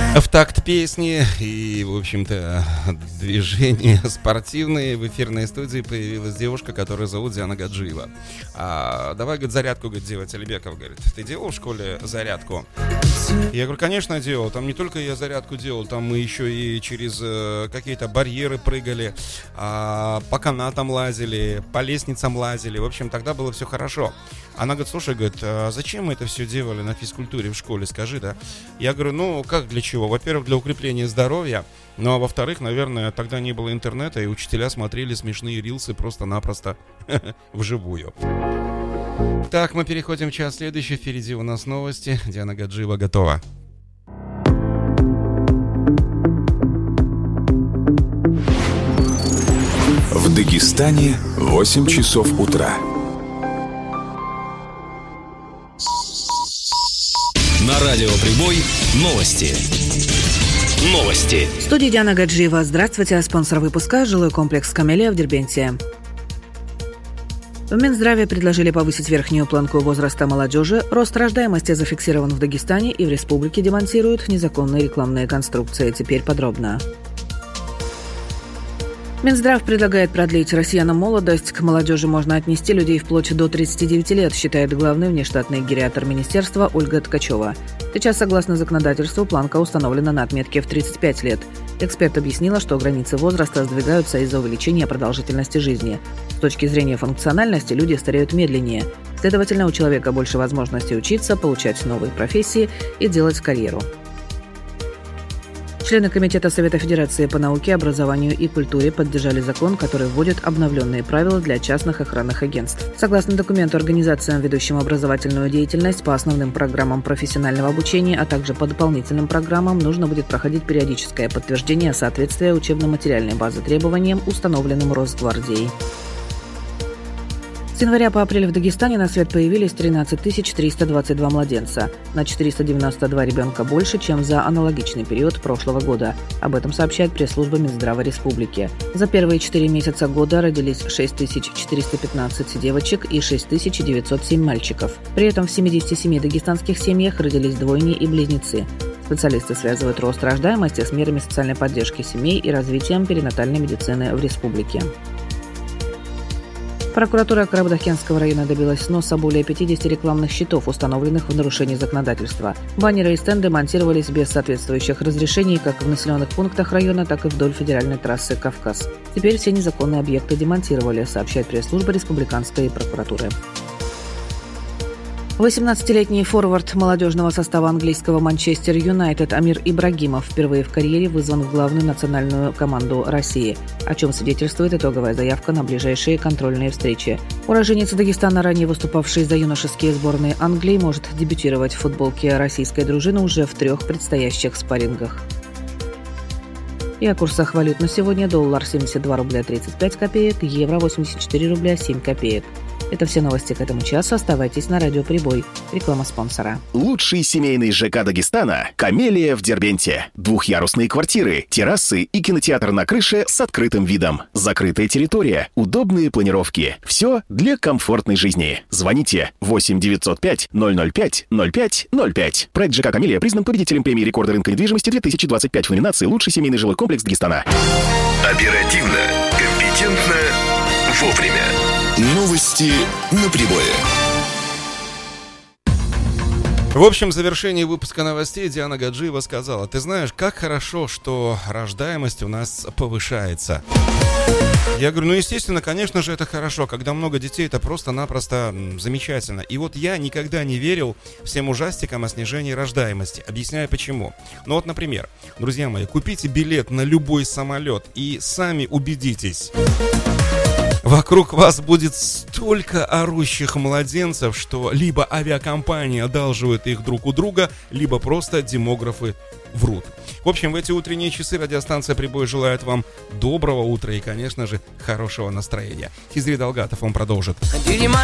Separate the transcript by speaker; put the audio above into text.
Speaker 1: В такт песни и, в общем-то, движения спортивные в эфирной студии появилась девушка, которую зовут Диана Гаджиева. Давай, говорит, зарядку, говорит, делать. Алибеков говорит, ты делал в школе зарядку? Я говорю, конечно, делал. Там не только я зарядку делал, там мы еще и через какие-то барьеры прыгали, по канатам лазили, по лестницам лазили. В общем, тогда было все хорошо. Она говорит, слушай, говорит, зачем мы это все делали на физкультуре в школе, скажи, да? Я говорю, ну, как для чего? Во-первых, для укрепления здоровья, ну, а во-вторых, наверное, тогда не было интернета, и учителя смотрели смешные рилсы просто-напросто вживую. Так, мы переходим в час следующий, впереди у нас новости. Диана Гаджиева готова.
Speaker 2: В Дагестане 8 часов утра.
Speaker 3: На радио Прибой новости. Новости.
Speaker 4: В студии Диана Гаджиева. Здравствуйте. Спонсор выпуска – жилой комплекс «Камелия» в Дербенте. В Минздраве предложили повысить верхнюю планку возраста молодежи. Рост рождаемости зафиксирован в Дагестане, и в республике демонтируют незаконные рекламные конструкции. Теперь подробно. Минздрав предлагает продлить россиянам молодость. К молодежи можно отнести людей вплоть до 39 лет, считает главный внештатный гериатр министерства Ольга Ткачева. Сейчас, согласно законодательству, планка установлена на отметке в 35 лет. Эксперт объяснила, что границы возраста сдвигаются из-за увеличения продолжительности жизни. С точки зрения функциональности люди стареют медленнее. Следовательно, у человека больше возможностей учиться, получать новые профессии и делать карьеру. Члены Комитета Совета Федерации по науке, образованию и культуре поддержали закон, который вводит обновленные правила для частных охранных агентств. Согласно документу, организациям, ведущим образовательную деятельность по основным программам профессионального обучения, а также по дополнительным программам, нужно будет проходить периодическое подтверждение соответствия учебно-материальной базы требованиям, установленным Росгвардией. С января по апрель в Дагестане на свет появились 13 322 младенца. На 492 ребенка больше, чем за аналогичный период прошлого года. Об этом сообщает пресс-служба Минздрава Республики. За первые 4 месяца года родились 6415 девочек и 6907 мальчиков. При этом в 77 дагестанских семьях родились двойни и близнецы. Специалисты связывают рост рождаемости с мерами социальной поддержки семей и развитием перинатальной медицины в республике. Прокуратура Карабудакенского района добилась сноса более 50 рекламных щитов, установленных в нарушении законодательства. Баннеры и стенды монтировались без соответствующих разрешений как в населенных пунктах района, так и вдоль федеральной трассы «Кавказ». Теперь все незаконные объекты демонтировали, сообщает пресс-служба республиканской прокуратуры. 18-летний форвард молодежного состава английского «Манчестер Юнайтед» Амир Ибрагимов впервые в карьере вызван в главную национальную команду России, о чем свидетельствует итоговая заявка на ближайшие контрольные встречи. Уроженец Дагестана, ранее выступавший за юношеские сборные Англии, может дебютировать в футболке российской дружины уже в 3 предстоящих спаррингах. И о курсах валют на сегодня: доллар 72 рубля 35 копеек, евро 84 рубля 7 копеек. Это все новости к этому часу. Оставайтесь на радио Прибой. Реклама спонсора.
Speaker 2: Лучший семейный ЖК Дагестана – «Камелия» в Дербенте. Двухъярусные квартиры, террасы и кинотеатр на крыше с открытым видом. Закрытая территория, удобные планировки. Все для комфортной жизни. Звоните 8 905 005 05 05. Проект ЖК «Камелия» признан победителем премии рекорда рынка недвижимости 2025 в номинации «Лучший семейный жилой комплекс Дагестана».
Speaker 3: Оперативно, компетентно, вовремя. Новости на Прибое.
Speaker 1: В общем, в завершении выпуска новостей Диана Гаджиева сказала: ты знаешь, как хорошо, что рождаемость у нас повышается. Я говорю, ну, естественно, конечно же, это хорошо. Когда много детей, это просто-напросто замечательно. И вот я никогда не верил всем ужастикам о снижении рождаемости. Объясняю почему. Ну вот, например, друзья мои, купите билет на любой самолет и сами убедитесь. Вокруг вас будет столько орущих младенцев, что либо авиакомпании одалживают их друг у друга, либо просто демографы врут. В общем, в эти утренние часы радиостанция «Прибой» желает вам доброго утра и, конечно же, хорошего настроения. Хизри Далгатов вам продолжит.